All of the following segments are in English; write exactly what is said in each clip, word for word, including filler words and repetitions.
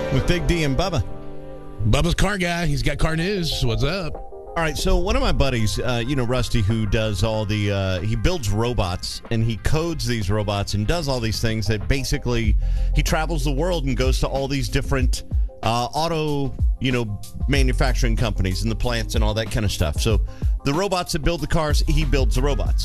with Big D and Bubba. Bubba's car guy. He's got car news. What's up? All right, so one of my buddies, uh, you know, Rusty, who does all the, uh, he builds robots, and he codes these robots and does all these things that basically, he travels the world and goes to all these different uh, auto, you know, manufacturing companies and the plants and all that kind of stuff. So the robots that build the cars, he builds the robots.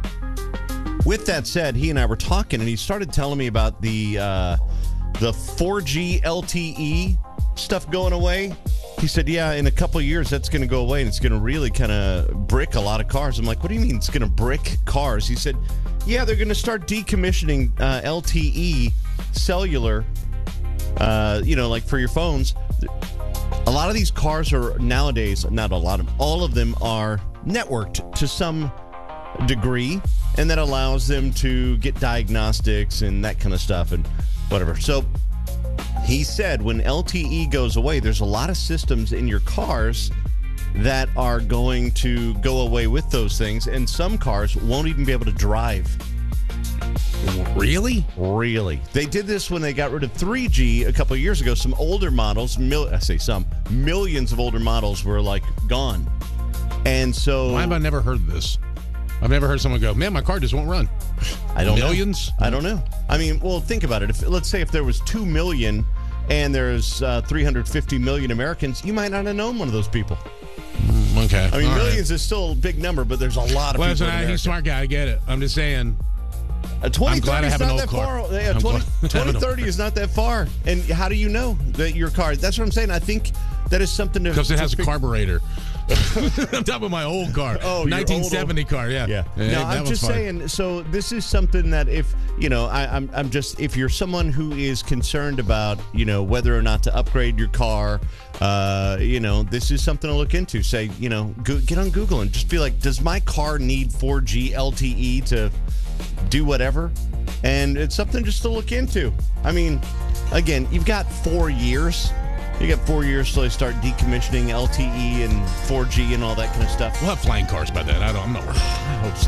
With that said, he and I were talking, and he started telling me about the uh, the four G L T E stuff going away. He said, yeah, in a couple of years, that's going to go away, and it's going to really kind of brick a lot of cars. I'm like, what do you mean it's going to brick cars? He said, yeah, they're going to start decommissioning uh, L T E cellular, uh, you know, like for your phones. A lot of these cars are nowadays, not a lot of, all of them are networked to some degree, and that allows them to get diagnostics and that kind of stuff and whatever. So he said when L T E goes away, there's a lot of systems in your cars that are going to go away with those things, and some cars won't even be able to drive. Really? Really. They did this when they got rid of three G a couple of years ago. Some older models, mil- I say some, millions of older models were like gone. And so... Why have I never heard this? I've never heard someone go, man, my car just won't run. I don't Millions? know. I don't know. I mean, well, think about it. If let's say if there was two million and there's uh, three hundred fifty million Americans, you might not have known one of those people. Mm, okay. I mean, All millions right. is still a big number, but there's a lot of well, people. Well, he's a smart guy. I get it. I'm just saying. Uh, twenty thirty I is have an not old that car. far. Yeah, I'm twenty, glad I have an twenty thirty is not that far. And how do you know that your car? That's what I'm saying. I think that is something to because it has to a carburetor. I'm talking about my old car. Oh, your nineteen seventy old, car. Yeah. Yeah. yeah no, I'm just saying. So this is something that if you know, I, I'm I'm just if you're someone who is concerned about you know whether or not to upgrade your car, uh, you know, this is something to look into. Say, you know, go, get on Google and just be like, does my car need four G L T E to do whatever? And it's something just to look into. I mean, again, you've got four years. You got four years till they start decommissioning L T E and four G and all that kind of stuff. We'll have flying cars by then. I don't. I'm not worried. I hope so.